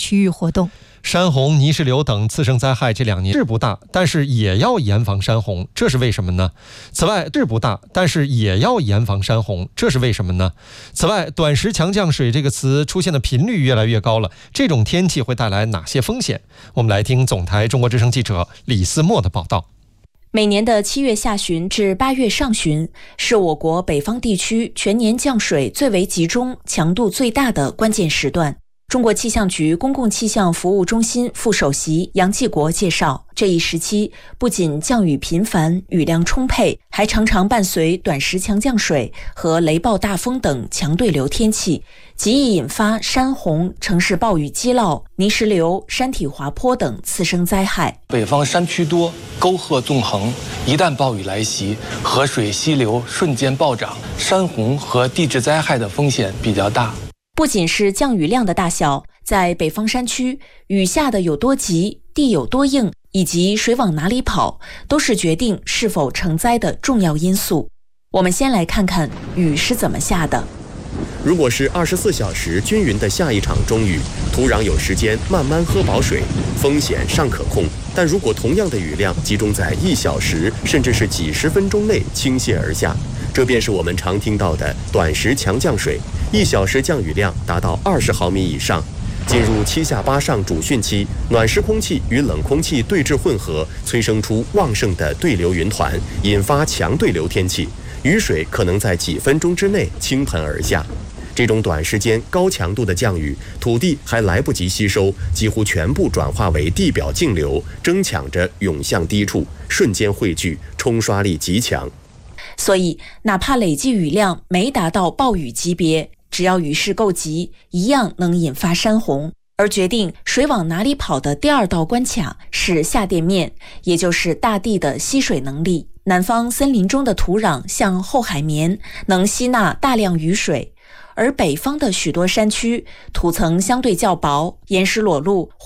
区域活动。 山洪、泥石流等次生灾害这2年是不大，但是也要严防山洪，这是为什么呢？此外，是不大，但是也要严防山洪，这是为什么呢？此外，短时强降水这个词出现的频率越来越高了，这种天气会带来哪些风险？我们来听总台中国之声记者李思墨的报道。 每年的7月下旬至8月上旬是我国北方地区全年降水最为集中、强度最大的关键时段。中国气象局公共气象服务中心副首席杨继国介绍，这一时期不仅降雨频繁、雨量充沛，还常常伴随短时强降水和雷暴大风等强对流天气，极易引发山洪、城市暴雨积涝、泥石流、山体滑坡等次生灾害。 北方山区多，沟壑纵横，一旦暴雨来袭，河水溪流瞬间暴涨，山洪和地质灾害的风险比较大。 不仅是降雨量的大小，在北方山区，雨下的有多急、地有多硬，以及水往哪里跑，都是决定是否成灾的重要因素。我们先来看看雨是怎么下的。 如果是24小时均匀的下一场中雨，土壤有时间慢慢喝饱水，风险尚可控。但如果同样的雨量集中在1小时甚至是几十分钟内倾泻而下，这便是我们常听到的短时强降水，1小时降雨量达到20毫米以上。进入7下8上主汛期，暖湿空气与冷空气对峙混合，催生出旺盛的对流云团，引发强对流天气，雨水可能在几分钟之内倾盆而下。这种短时间高强度的降雨，土地还来不及吸收，几乎全部转化为地表径流，争抢着涌向低处，瞬间汇聚，冲刷力极强。 所以，哪怕累计雨量没达到暴雨级别，只要雨势够急，一样能引发山洪。而决定水往哪里跑的第2道关卡是下垫面，也就是大地的吸水能力。南方森林中的土壤像厚海绵，能吸纳大量雨水，而北方的许多山区土层相对较薄，岩石裸露，